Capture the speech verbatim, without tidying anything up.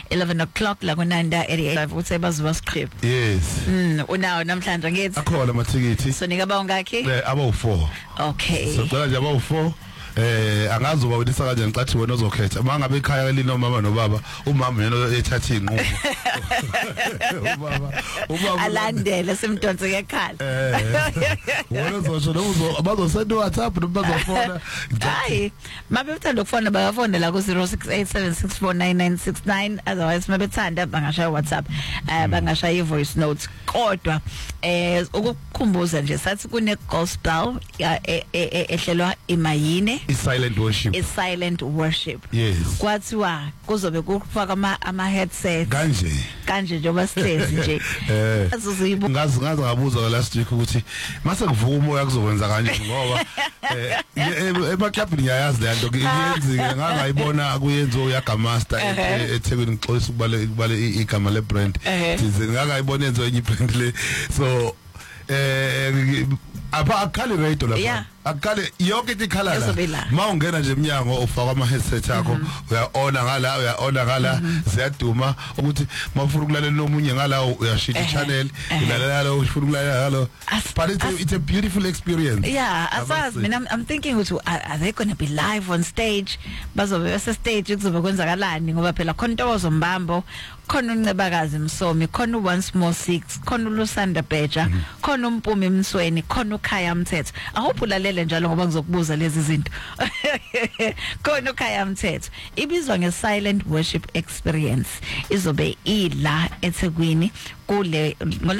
eleven o'clock la kuNanda eighty-eight uthe bazoba script. Yes. Mm unawo namhlanje ngithi. Akhona amathikithi. So nika ba ungakhi? Eh aba u-four. Okay. So cela nje aba u-four. Eh angazuba wedisa kanjani ngicathi wena ozokhetha mangabe ekhaya lino mama nobaba umama yena ethatha inqubo ubaba ubaba alandele simdonse ekhala eh wena uzosho nokuzo abazosenda WhatsApp nobazofona hayi mabe uthanda ukufona bayafona la ku zero six eight seven six four nine nine six nine otherwise mabe thanda bangashaya WhatsApp eh bangashaya voice notes kodwa eh ukukhumbuza nje sathi kune gospel ehlelwa eMayine is silent worship is silent worship yes kwathiwa kuzobe kufaka ama ama headset kanje kanje njengoba sihlezi nje eh azoziyibu ngazi ngazi ngabuza la last week ukuthi mase kuvuka umoya kuzokwenza kanje ngoba eh emakhaphini ngiyayazi le nto ngiyenzike ngangayibona kuyenza uyaGamaster eThekwini ngixolisa ukubale ukubale igama le brand ndize ngangayibona enzo enye brand le so eh apa akhali radio lapha akale yonke ikhala la mawungena nje eminyango ufaka ama headset akho uyaona ngala uyaona ngala ziyaduma ukuthi mawufuna ukulalela nomunye ngala uyashintsha channel ulalela lo ufuna ukulalela ngalo but it's, it's a beautiful experience. Yeah, as far as I mean, I'm, I'm thinking are, are they going to be live on stage bazobe bese stage kuzobe kwenzakalani ngoba phela khona Ntokozo Mbambo khona uNcebakazi Msomi khona Once More Six khona uLusanda Bheja khona uMpumi Msweni khona uKhaya Mthetho I hope ulalele njalo ngoba ngizokubuza lezi zinto khona uKhaya Mthetho ibizwa nge silent worship experience izobe ila eThekwini kule